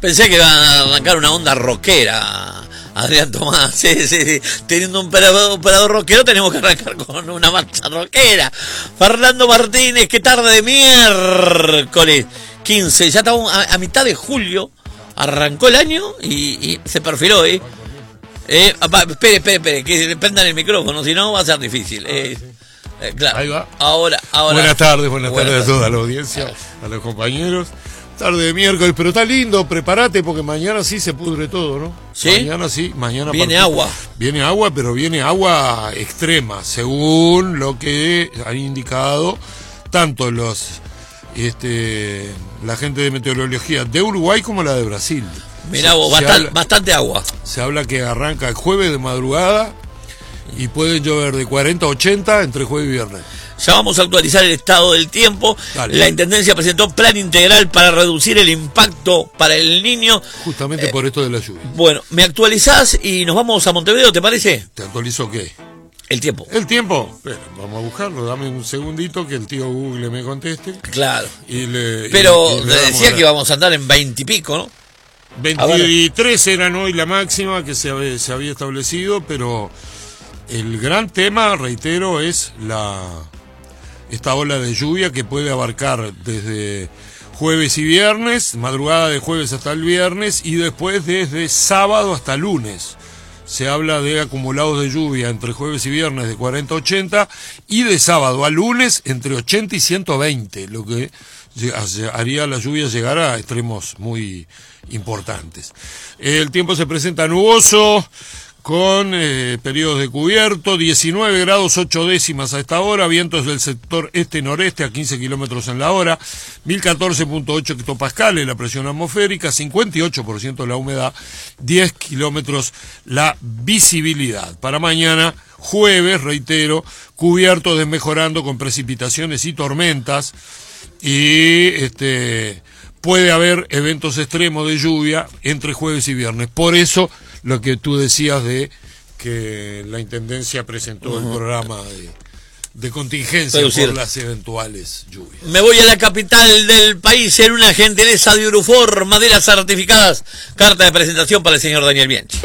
Pensé que iba a arrancar una onda rockera, Adrián Tomás. Sí. Teniendo un operador rockero, tenemos que arrancar con una marcha rockera. Fernando Martínez, qué tarde de miércoles 15. Ya estamos a mitad de julio. Arrancó el año y se perfiló, Espere, que prendan el micrófono, si no va a ser difícil. Claro. Ahí va. Ahora. Buenas tardes a toda la audiencia, a los compañeros. Tarde de miércoles, pero está lindo, prepárate porque mañana sí se pudre todo, ¿no? ¿Sí? Mañana viene agua. Viene agua, pero viene agua extrema, según lo que han indicado tanto la gente de meteorología de Uruguay como la de Brasil. Mirá vos, bastante agua. Se habla que arranca el jueves de madrugada y pueden llover de 40 a 80 entre jueves y viernes. Ya vamos a actualizar el estado del tiempo. Dale. La Intendencia presentó plan integral para reducir el impacto para el Niño. Justamente por esto de la lluvia. Bueno, me actualizás y nos vamos a Montevideo, ¿te parece? ¿Te actualizo qué? El tiempo. ¿El tiempo? Bueno, vamos a buscarlo, dame un segundito que el tío Google me conteste. Claro. Pero decía que íbamos a andar en 20 y pico, ¿no? 23 eran hoy la máxima que se había establecido, pero el gran tema, reitero, es esta ola de lluvia que puede abarcar desde jueves y viernes, madrugada de jueves hasta el viernes y después desde sábado hasta lunes. Se habla de acumulados de lluvia entre jueves y viernes de 40 a 80 y de sábado a lunes entre 80 y 120, lo que haría la lluvia llegar a extremos muy importantes. El tiempo se presenta nuboso, con periodos de cubierto, 19 grados 8 décimas a esta hora, vientos del sector este-noreste a 15 kilómetros en la hora, 1014.8 hectopascales la presión atmosférica, 58% la humedad, 10 kilómetros la visibilidad. Para mañana, jueves, reitero, cubierto desmejorando con precipitaciones y tormentas, y puede haber eventos extremos de lluvia entre jueves y viernes. Por eso, lo que tú decías de que la Intendencia presentó el programa de contingencia por las eventuales lluvias. Me voy a la capital del país en una gentileza de Urufor, maderas certificadas. Carta de presentación para el señor Daniel Bianchi.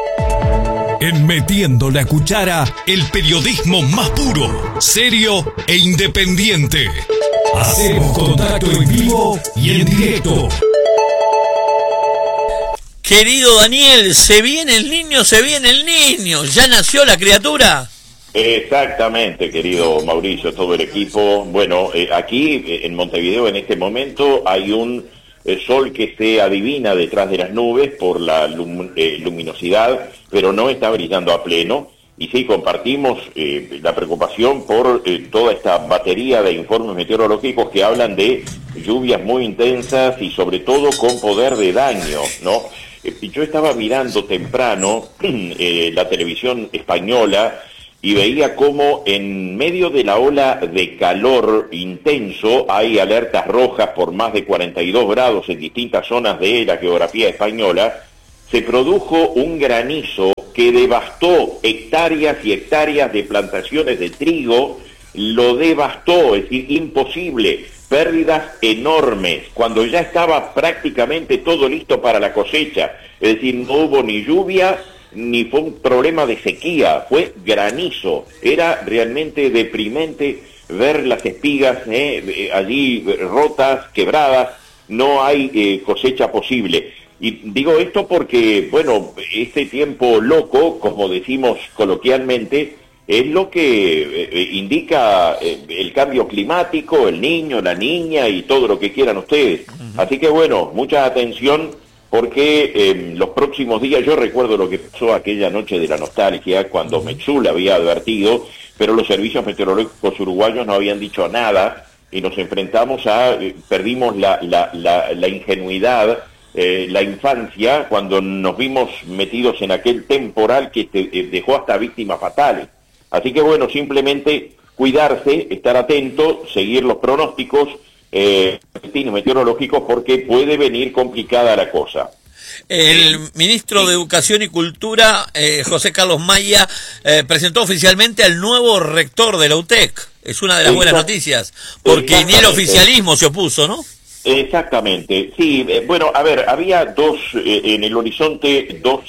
En Metiendo la Cuchara, el periodismo más puro, serio e independiente. Hacemos contacto en vivo y en directo. Querido Daniel, se viene el niño, ¿ya nació la criatura? Exactamente, querido Mauricio, todo el equipo. Bueno, aquí en Montevideo en este momento hay un sol que se adivina detrás de las nubes por la luminosidad, pero no está brillando a pleno. Y sí, compartimos la preocupación por toda esta batería de informes meteorológicos que hablan de lluvias muy intensas y sobre todo con poder de daño, ¿no? Yo estaba mirando temprano la televisión española y veía cómo en medio de la ola de calor intenso hay alertas rojas por más de 42 grados en distintas zonas de la geografía española. Se produjo un granizo que devastó hectáreas y hectáreas de plantaciones de trigo, lo devastó, es decir, imposible, pérdidas enormes, cuando ya estaba prácticamente todo listo para la cosecha, es decir, no hubo ni lluvia, ni fue un problema de sequía, fue granizo, era realmente deprimente ver las espigas allí rotas, quebradas, no hay cosecha posible. Y digo esto porque, bueno, este tiempo loco, como decimos coloquialmente, es lo que indica el cambio climático, el niño, la niña y todo lo que quieran ustedes. Así que bueno, mucha atención porque los próximos días, yo recuerdo lo que pasó aquella noche de la nostalgia cuando Metsul había advertido, pero los servicios meteorológicos uruguayos no habían dicho nada y nos enfrentamos perdimos la ingenuidad, la infancia, cuando nos vimos metidos en aquel temporal que dejó hasta víctimas fatales. Así que bueno, simplemente cuidarse, estar atento, seguir los pronósticos meteorológicos porque puede venir complicada la cosa. El ministro de Educación y Cultura, José Carlos Maya, presentó oficialmente al nuevo rector de la UTEC. Es una de las buenas noticias, porque ni el oficialismo se opuso, ¿no? Exactamente, sí, bueno, a ver, había en el horizonte dos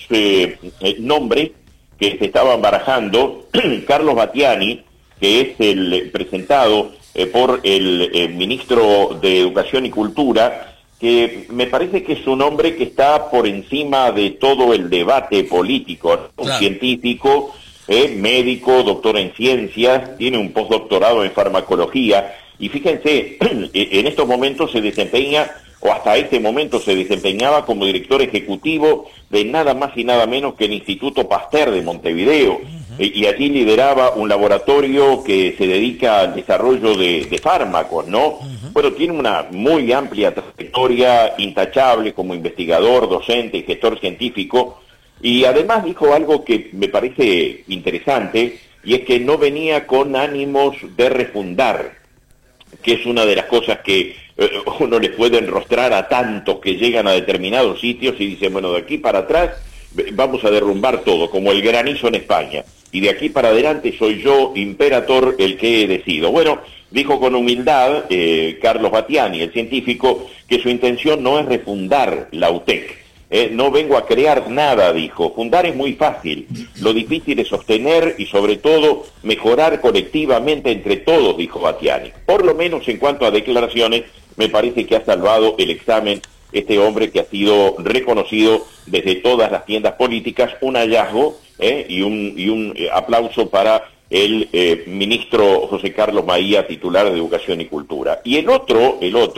nombres que se estaban barajando. Carlos Battiani, que es el presentado por el ministro de Educación y Cultura, que me parece que es un hombre que está por encima de todo el debate político, ¿no? Un científico, médico, doctor en ciencias, tiene un postdoctorado en farmacología, y fíjense, en estos momentos se desempeña, o hasta este momento se desempeñaba como director ejecutivo de nada más y nada menos que el Instituto Pasteur de Montevideo, y allí lideraba un laboratorio que se dedica al desarrollo de fármacos, ¿no? Bueno, tiene una muy amplia trayectoria, intachable como investigador, docente y gestor científico, y además dijo algo que me parece interesante, y es que no venía con ánimos de refundar, que es una de las cosas que uno le puede enrostrar a tantos que llegan a determinados sitios y dicen, bueno, de aquí para atrás vamos a derrumbar todo, como el granizo en España, y de aquí para adelante soy yo, imperator, el que decido. Bueno, dijo con humildad Carlos Battiani, el científico, que su intención no es refundar la UTEC. No vengo a crear nada, dijo. Fundar es muy fácil. Lo difícil es sostener y, sobre todo, mejorar colectivamente entre todos, dijo Battiani. Por lo menos en cuanto a declaraciones, me parece que ha salvado el examen este hombre que ha sido reconocido desde todas las tiendas políticas. Un hallazgo y un aplauso para el ministro José Carlos Maía, titular de Educación y Cultura. Y el otro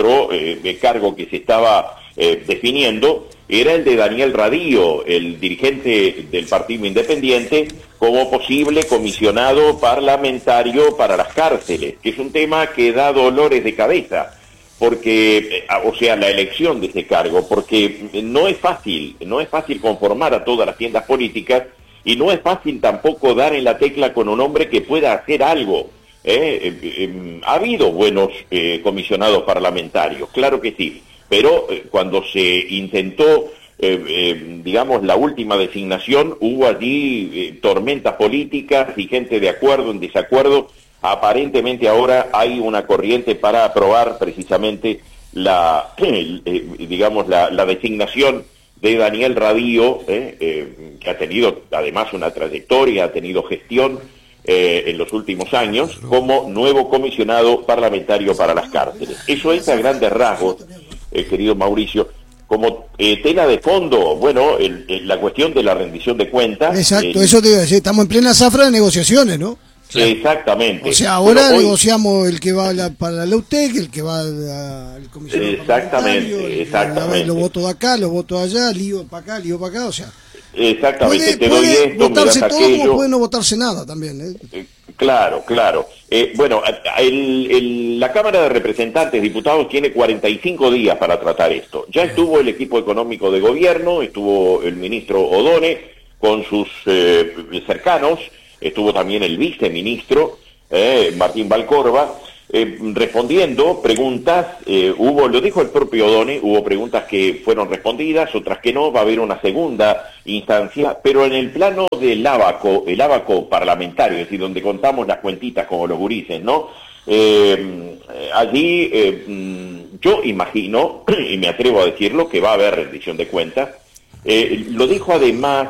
cargo que se estaba definiendo era el de Daniel Radío, el dirigente del Partido Independiente, como posible comisionado parlamentario para las cárceles, que es un tema que da dolores de cabeza, porque, o sea, la elección de ese cargo, porque no es fácil conformar a todas las tiendas políticas, y no es fácil tampoco dar en la tecla con un hombre que pueda hacer algo. Ha habido buenos comisionados parlamentarios, claro que sí, pero cuando se intentó, digamos, la última designación, hubo allí tormentas políticas y gente de acuerdo, en desacuerdo. Aparentemente ahora hay una corriente para aprobar precisamente la designación de Daniel Radío, que ha tenido además una trayectoria, ha tenido gestión en los últimos años, como nuevo comisionado parlamentario para las cárceles. Eso es a grandes rasgos, querido Mauricio. Como tela de fondo, bueno, la cuestión de la rendición de cuentas. Exacto, eso te iba a decir, estamos en plena zafra de negociaciones, ¿no? Exactamente. O sea, ahora negociamos el que va para la UTEC, el que va al comisionado parlamentario, exactamente. Los votos de acá, los votos de allá, lío para acá, o sea. Exactamente, te doy esto, me das todo, aquello. como puede no votarse nada también, Claro. Bueno, la Cámara de Representantes, diputados, tiene 45 días para tratar esto. Ya estuvo el equipo económico de gobierno, estuvo el ministro Odone con sus cercanos, estuvo también el viceministro Martín Valcorba, respondiendo preguntas. Lo dijo el propio Odone, hubo preguntas que fueron respondidas, otras que no, va a haber una segunda instancia, pero en el plano del ábaco, el ábaco parlamentario, es decir, donde contamos las cuentitas como los gurises, ¿no? Allí yo imagino, y me atrevo a decirlo, que va a haber rendición de cuentas. Lo dijo además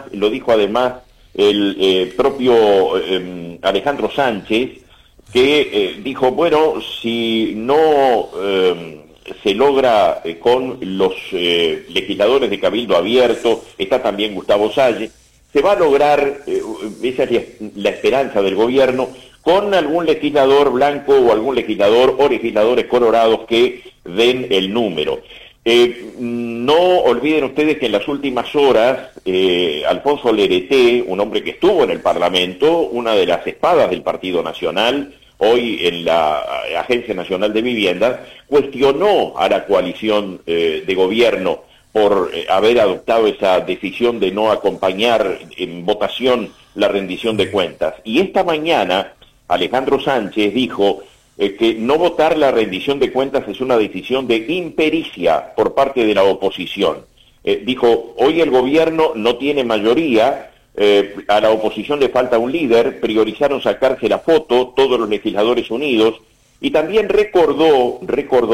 el propio Alejandro Sánchez, que dijo, bueno, si no se logra con los legisladores de Cabildo Abierto, está también Gustavo Salle, se va a lograr, esa es la esperanza del gobierno, con algún legislador blanco o algún legislador o legisladores colorados que den el número. No olviden ustedes que en las últimas horas Alfonso Lerete, un hombre que estuvo en el Parlamento, una de las espadas del Partido Nacional, hoy en la Agencia Nacional de Vivienda, cuestionó a la coalición de gobierno por haber adoptado esa decisión de no acompañar en votación la rendición de cuentas. Y esta mañana Alejandro Sánchez dijo que no votar la rendición de cuentas es una decisión de impericia por parte de la oposición. Dijo, hoy el gobierno no tiene mayoría, a la oposición le falta un líder, priorizaron sacarse la foto, todos los legisladores unidos, y también recordó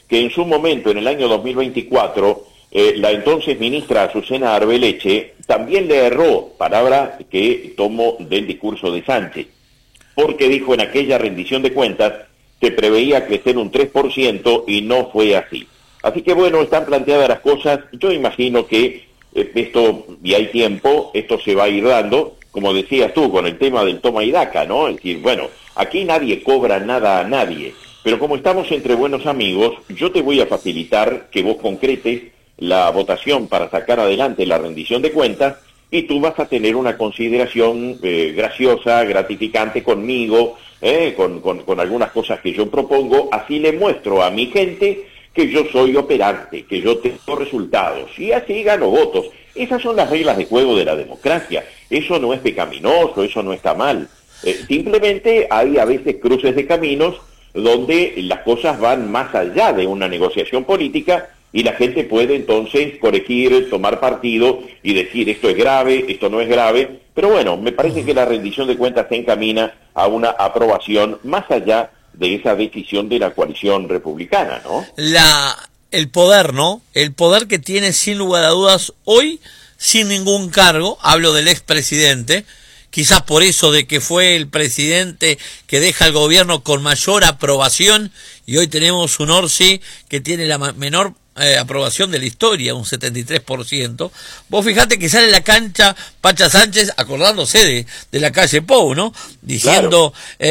que en su momento, en el año 2024, la entonces ministra Azucena Arbeleche también le erró, palabra que tomo del discurso de Sánchez, porque dijo en aquella rendición de cuentas que preveía crecer un 3% y no fue así. Así que bueno, están planteadas las cosas. Yo imagino que esto, y hay tiempo, esto se va a ir dando, como decías tú, con el tema del toma y daca, ¿no? Es decir, bueno, aquí nadie cobra nada a nadie, pero como estamos entre buenos amigos, yo te voy a facilitar que vos concretes la votación para sacar adelante la rendición de cuentas y tú vas a tener una consideración graciosa, gratificante conmigo, con algunas cosas que yo propongo. Así le muestro a mi gente que yo soy operante, que yo tengo resultados, y así gano votos. Esas son las reglas de juego de la democracia. Eso no es pecaminoso, eso no está mal. Simplemente hay a veces cruces de caminos donde las cosas van más allá de una negociación política y la gente puede entonces corregir, tomar partido y decir esto es grave, esto no es grave. Pero bueno, me parece que la rendición de cuentas se encamina a una aprobación más allá de esa decisión de la coalición republicana, ¿no? El poder, ¿no? El poder que tiene sin lugar a dudas hoy, sin ningún cargo, hablo del expresidente, quizás por eso de que fue el presidente que deja el gobierno con mayor aprobación, y hoy tenemos un Orsi que tiene la menor aprobación de la historia, un 73%. Vos fijate que sale a la cancha Pacha Sánchez acordándose de la calle Pou, ¿no? Diciendo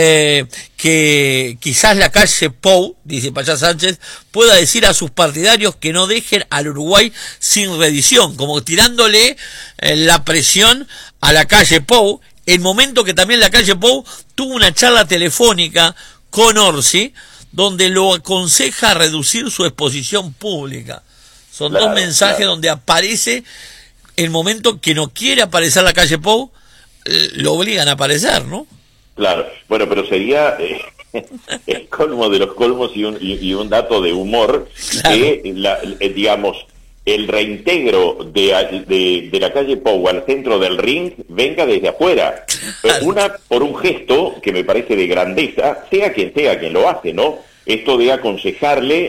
que quizás la calle Pou, dice Pacha Sánchez, pueda decir a sus partidarios que no dejen al Uruguay sin redición, como tirándole la presión a la calle Pou, el momento que también la calle Pou tuvo una charla telefónica con Orsi, donde lo aconseja reducir su exposición pública. Son dos mensajes donde aparece el momento que no quiere aparecer la calle Pou, lo obligan a aparecer, ¿no? Claro, bueno, pero sería el colmo de los colmos y un dato de humor, claro, que digamos, el reintegro de la calle Pou al centro del ring venga desde afuera. Claro. Por un gesto que me parece de grandeza, sea quien lo hace, ¿no? Esto de aconsejarle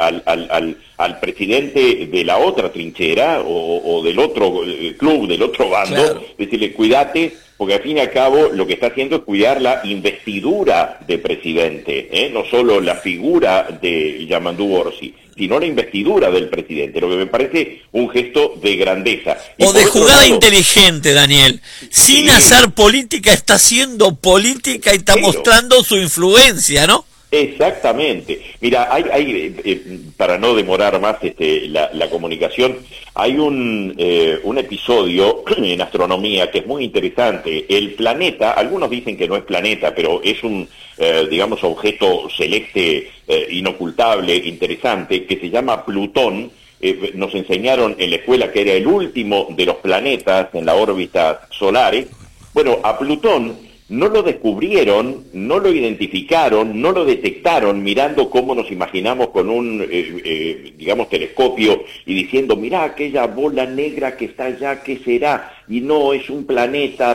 al presidente de la otra trinchera o del otro club, del otro bando, claro, decirle cuídate, porque al fin y al cabo lo que está haciendo es cuidar la investidura de presidente, no solo la figura de Yamandú Orsi, sino la investidura del presidente, lo que me parece un gesto de grandeza. O de jugada inteligente, Daniel. Sin hacer política, está haciendo política y está mostrando su influencia, ¿no? Exactamente. Mira, para no demorar más la comunicación, hay un episodio en astronomía que es muy interesante. El planeta, algunos dicen que no es planeta, pero es un, digamos, objeto celeste inocultable, interesante, que se llama Plutón. Nos enseñaron en la escuela que era el último de los planetas en la órbita solar. Bueno, a Plutón no lo descubrieron, no lo identificaron, no lo detectaron mirando cómo nos imaginamos con un, digamos, telescopio y diciendo, mirá aquella bola negra que está allá, ¿qué será? Y no, es un planeta